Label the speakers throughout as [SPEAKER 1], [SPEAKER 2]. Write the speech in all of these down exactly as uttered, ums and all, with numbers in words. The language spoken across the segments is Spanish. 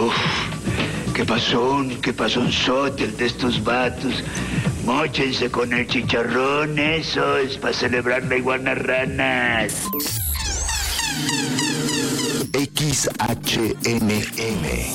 [SPEAKER 1] Uf, qué pasón, qué pasonzote el de estos vatos. Móchense con el chicharrón, eso es para celebrar la iguana ranas.
[SPEAKER 2] X H N M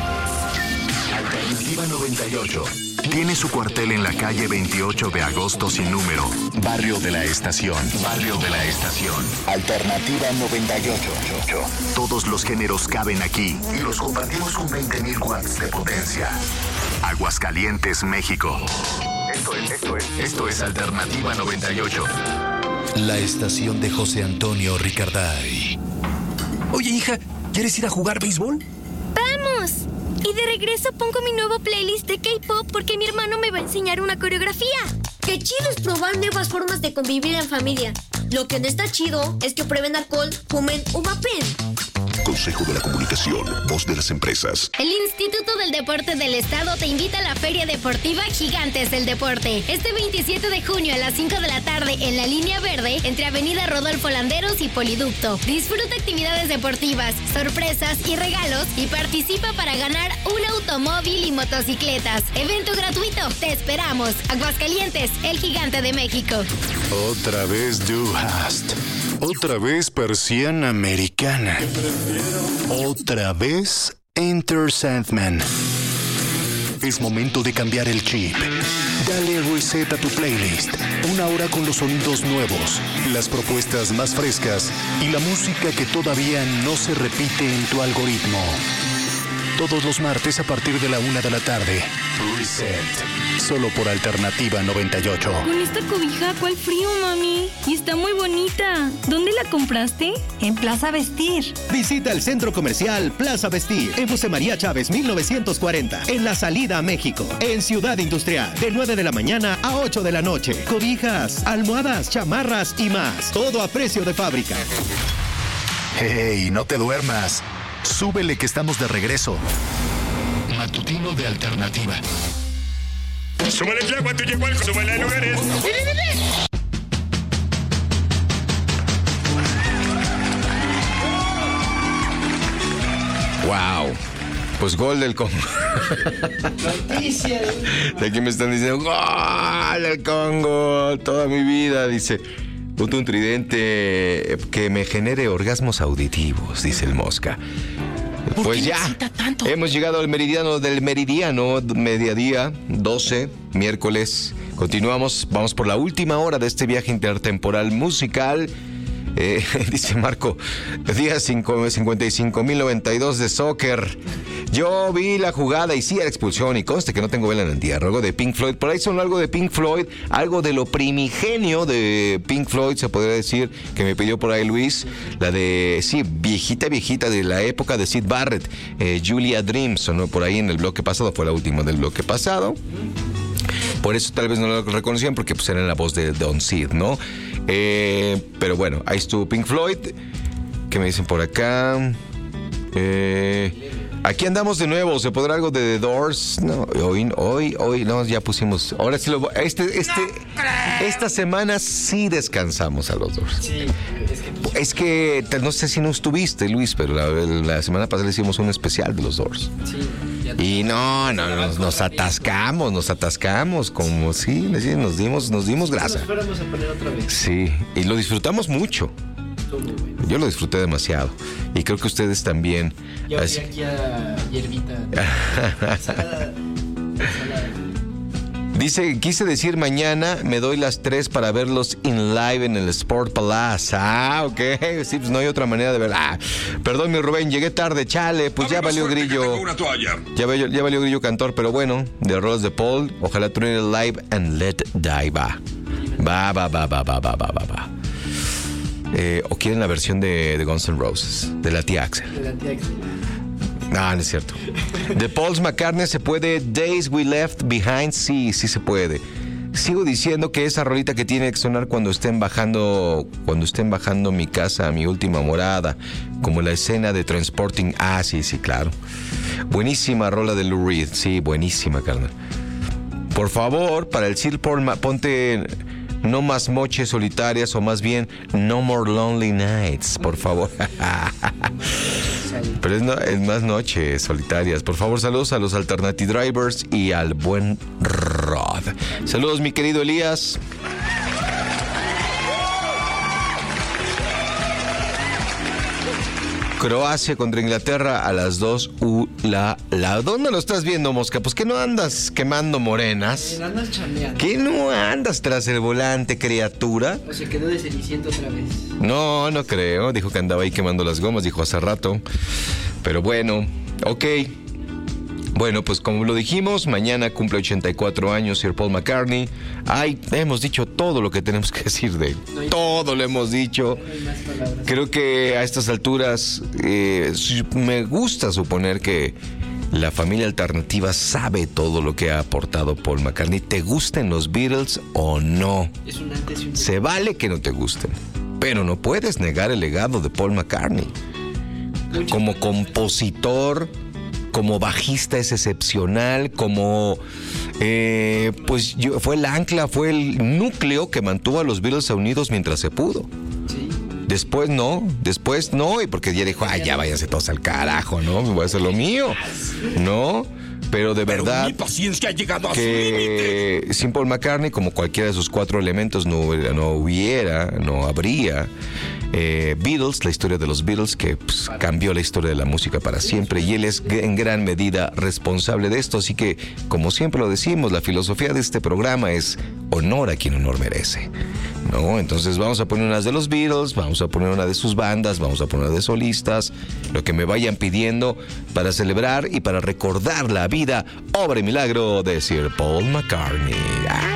[SPEAKER 2] Alternativa noventa y ocho. Tiene su cuartel en la calle veintiocho de agosto sin número. Barrio de la Estación. Barrio de la Estación. Alternativa noventa y ocho. Todos los géneros caben aquí y los compartimos con veinte mil watts de potencia. Aguascalientes, México. Esto es, esto es, esto es Alternativa noventa y ocho. La estación de José Antonio Ricarday.
[SPEAKER 3] Oye, hija, ¿quieres ir a jugar béisbol?
[SPEAKER 4] ¡Vamos! Y de regreso pongo mi nuevo playlist de K-pop porque mi hermano me va a enseñar una coreografía.
[SPEAKER 5] Qué chido es probar nuevas formas de convivir en familia. Lo que no está chido es que prueben alcohol, fumen o vapen.
[SPEAKER 2] Consejo de la Comunicación, voz de las empresas.
[SPEAKER 4] El Instituto del Deporte del Estado te invita a la Feria Deportiva Gigantes del Deporte. Este veintisiete de junio a las cinco de la tarde en la Línea Verde, entre Avenida Rodolfo Landeros y Poliducto. Disfruta actividades deportivas, sorpresas y regalos y participa para ganar un automóvil y motocicletas. Evento gratuito. Te esperamos. Aguascalientes, el gigante de México.
[SPEAKER 2] Otra vez Du Hast. Otra vez persiana americana. Otra vez Enter Sandman. Es momento de cambiar el chip. Dale reset a tu playlist. Una hora con los sonidos nuevos, las propuestas más frescas y la música que todavía no se repite en tu algoritmo. Todos los martes a partir de la una de la tarde. Reset. Solo por Alternativa noventa y ocho.
[SPEAKER 6] Con esta cobija, ¿cuál frío, mami? Y está muy bonita. ¿Dónde la compraste?
[SPEAKER 7] En Plaza Vestir.
[SPEAKER 8] Visita el centro comercial Plaza Vestir en José María Chávez mil novecientos cuarenta, en la salida a México, en Ciudad Industrial, de nueve de la mañana a ocho de la noche. Cobijas, almohadas, chamarras y más. Todo a precio de fábrica.
[SPEAKER 2] ¡Hey, no te duermas! Súbele que estamos de regreso. Matutino de Alternativa.
[SPEAKER 9] Súbale el agua, tú llegó al súbale a lugares.
[SPEAKER 10] Wow. Pues gol del Congo.
[SPEAKER 11] Noticia.
[SPEAKER 10] De aquí me están diciendo, gol del Congo. Toda mi vida, dice. Punto un tridente que me genere orgasmos auditivos, dice el Mosca. Pues ya, hemos llegado al meridiano del meridiano, mediodía, doce, miércoles. Continuamos, vamos por la última hora de este viaje intertemporal musical. Eh, dice Marco, día cincuenta y cinco mil noventa y dos de soccer. Yo vi la jugada y sí era expulsión y conste que no tengo vela en el entierro. Algo de Pink Floyd, por ahí son algo de Pink Floyd, algo de lo primigenio de Pink Floyd, se podría decir, que me pidió por ahí Luis. La de, sí, viejita, viejita, de la época de Syd Barrett, eh, Julia Dreams, sonó por ahí en el bloque pasado, fue la última del bloque pasado. Por eso tal vez no lo reconocían, porque pues era la voz de Don Sid, ¿no? Eh, pero bueno, ahí estuvo Pink Floyd. ¿Qué me dicen por acá? Eh... Aquí andamos de nuevo, ¿se podrá algo de The Doors? No, hoy, hoy, hoy, no, ya pusimos. Ahora sí lo este, este, esta semana sí descansamos a los Doors. Sí, es que. Es que no sé si no estuviste, Luis, pero la, la semana pasada le hicimos un especial de los Doors. Sí. Y no, no, nos, nos atascamos, nos atascamos, como sí, nos dimos, nos dimos grasa.
[SPEAKER 11] Nos fuéramos a poner otra vez.
[SPEAKER 10] Sí, y lo disfrutamos mucho. Yo lo disfruté demasiado. Y creo que ustedes también.
[SPEAKER 11] Yo fui aquí a Hierbita. Ensalada. Ensalada.
[SPEAKER 10] Dice, quise decir mañana me doy las tres para verlos in live en el Sport Palace. Ah, ok. Sí, pues no hay otra manera de ver. Ah, perdón, mi Rubén, llegué tarde, chale. Pues ya valió grillo. Ya valió, ya valió grillo cantor, pero bueno, de rolas de Paul. Ojalá truene el live and let die. Va. Va, va, va, va, va, va, va, va. Eh, ¿O quieren la versión de, de Guns N' Roses? De la tía Axel.
[SPEAKER 11] De la tía Axel.
[SPEAKER 10] No, no es cierto. De Paul McCartney se puede. Days We Left Behind, sí, sí se puede. Sigo diciendo que esa rolita que tiene que sonar cuando estén bajando, cuando estén bajando mi casa, mi última morada, como la escena de Transporting. Ah, sí, sí, claro. Buenísima rola de Lou Reed, sí, buenísima, carnal. Por favor, para el Sir Paul, ponte No Más Noches Solitarias, o más bien No More Lonely Nights, por favor. Pero es, no, es más noches solitarias. Por favor, saludos a los Alternative Drivers y al buen Rod. Saludos, mi querido Elías. Croacia contra Inglaterra a las dos. Uh, la, la. ¿Dónde lo estás viendo, Mosca? Pues que no andas quemando morenas.
[SPEAKER 11] Eh, andas chameando.
[SPEAKER 10] ¿Que no andas tras el volante, criatura?
[SPEAKER 11] O se quedó de Cenicienta otra vez.
[SPEAKER 10] No, no creo. Dijo que andaba ahí quemando las gomas, dijo hace rato. Pero bueno, ok. Bueno, pues como lo dijimos, mañana cumple ochenta y cuatro años Sir Paul McCartney. Ay, hemos dicho todo lo que tenemos que decir de él. No todo lo hemos dicho. No Creo que a estas alturas eh, me gusta suponer que la familia alternativa sabe todo lo que ha aportado Paul McCartney. ¿Te gusten los Beatles o no?
[SPEAKER 11] Es un antes y un
[SPEAKER 10] Se vale que no te gusten, pero no puedes negar el legado de Paul McCartney. Mucho como compositor, como bajista es excepcional, como eh, pues yo, fue el ancla, fue el núcleo que mantuvo a los Beatles unidos mientras se pudo.
[SPEAKER 11] Sí.
[SPEAKER 10] Después no, después no, y porque ya dijo, ay, ya váyanse todos al carajo, ¿no? Voy a hacer lo mío, ¿no? Pero de verdad
[SPEAKER 3] Pero mi paciencia ha llegado a
[SPEAKER 10] que
[SPEAKER 3] su límite.
[SPEAKER 10] sin Paul McCartney, como cualquiera de sus cuatro elementos, no, no hubiera, no habría eh, Beatles, la historia de los Beatles, que pues, cambió la historia de la música para siempre, y él es en gran medida responsable de esto. Así que, como siempre lo decimos, la filosofía de este programa es honor a quien honor merece, ¿no? Entonces vamos a poner unas de los Beatles, vamos a poner una de sus bandas, vamos a poner una de solistas, lo que me vayan pidiendo para celebrar y para recordar la vida, obra y milagro de Sir Paul McCartney. ¡Ah!